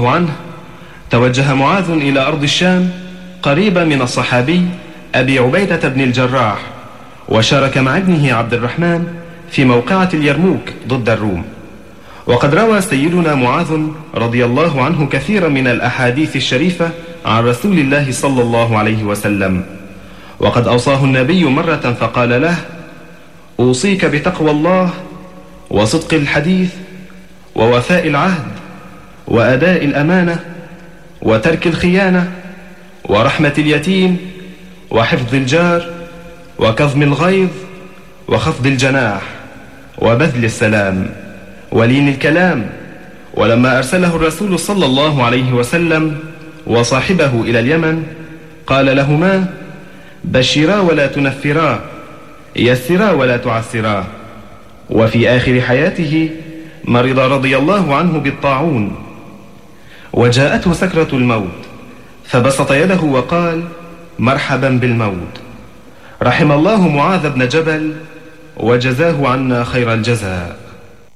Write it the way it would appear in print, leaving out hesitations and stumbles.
الله عنه توجه معاذ إلى أرض الشام قريبا من الصحابي أبي عبيدة بن الجراح، وشارك مع ابنه عبد الرحمن في موقعة اليرموك ضد الروم. وقد روى سيدنا معاذ رضي الله عنه كثيرا من الأحاديث الشريفة عن رسول الله صلى الله عليه وسلم، وقد أوصاه النبي مرة فقال له: أوصيك بتقوى الله وصدق الحديث ووفاء العهد وأداء الأمانة وترك الخيانة ورحمة اليتيم وحفظ الجار وكظم الغيظ وخفض الجناح وبذل السلام ولين الكلام. ولما أرسله الرسول صلى الله عليه وسلم وصاحبه إلى اليمن قال لهما: بشرا ولا تنفرا، يسرا ولا تعسرا. وفي آخر حياته مرض رضي الله عنه بالطاعون، وجاءته سكرة الموت فبسط يده وقال: مرحبا بالموت. رحم الله معاذ بن جبل وجزاه عنا خير الجزاء.